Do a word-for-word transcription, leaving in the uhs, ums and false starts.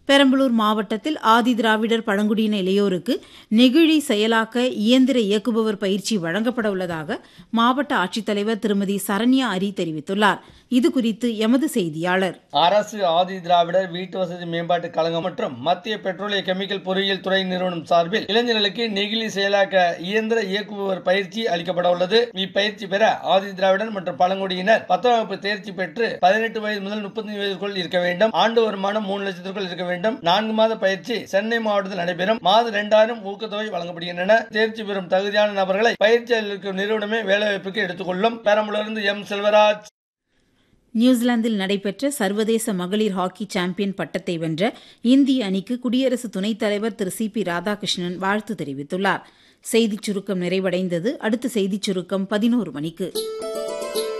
பெரம்பலூர் மாவட்டத்தில் ஆதிதிராவிடர் பழங்குடியின இளையோருக்கு நெகிழி செயலாக்க இயந்திர இயக்குபவர் பயிற்சி வழங்கப்பட உள்ளதாக மாவட்ட ஆட்சித்தலைவர் திருமதி சரண்யா அரி தெரிவித்துள்ளார். இதுகுறித்து எமது செய்தியாளர். அரசு ஆதிதிராவிடர் வீட்டு வசதி மேம்பாட்டு கழகம் மற்றும் மத்திய பெட்ரோலிய கெமிக்கல் பொறியியல் துறை நிறுவனம் சார்பில் இளைஞர்களுக்கு நெகிழி செயலாக்க இயந்திர இயக்குபவர் பயிற்சி அளிக்கப்பட உள்ளது. இப்பயிற்சி பெற ஆதிதிராவிடர் மற்றும் பழங்குடியினர் பத்தாம் வகுப்பு தேர்ச்சி பெற்று பதினெட்டு வயது முதல் முப்பத்தி வயதுக்குள் இருக்க வேண்டும். ஆண்டு வருமானம் மூணு லட்சத்திற்குள் இருக்க வேண்டும். நான்கு மாத பயிற்சி சென்னை மாவட்டத்தில் நடைபெறும். மாதம் இரண்டாயிரம் ஊக்கத்தொகை வழங்கப்படுகின்றன. தேர்ச்சி பெறும் தகுதியான நபர்களை பயிற்சி அளிக்கும் நிறுவனமே வேலைவாய்ப்புக்கு எடுத்துக்கொள்ளும். பெரம்பலூரிலிருந்து எம் செல்வராஜ். நியூசிலாந்தில் நடைபெற்ற சர்வதேச மகளிர் ஹாக்கி சாம்பியன் பட்டத்தை வென்ற இந்திய அணிக்கு குடியரசு துணைத் தலைவர் திரு சி பி ராதாகிருஷ்ணன் வாழ்த்து தெரிவித்துள்ளார். செய்திச் சுருக்கம் நிறைவடைந்தது. அடுத்த செய்திச் சுருக்கம் பதினோரு மணிக்கு.